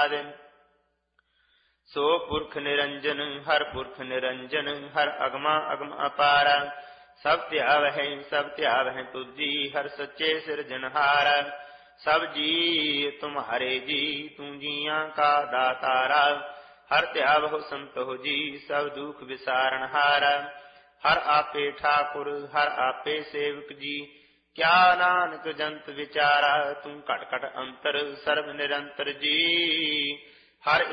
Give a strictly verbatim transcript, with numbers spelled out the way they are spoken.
प्रसाद। सो पुरख निरंजन हर पुरख निरंजन, हर अगमा अगम अपारा। सब त्यावै सब त्यावै तुझी, हर सच्चे सिरजनहारा। सब जी तुम्हारे जी, तू जियां का दातारा। हर त्यावहु संतोह जी, सब दुख विसारण हारा। हर आपे ठाकुर हर आपे सेवक जी, क्या नानक जंत विचारा। तू घट घट अंतर सर्व निरंतर जी, हर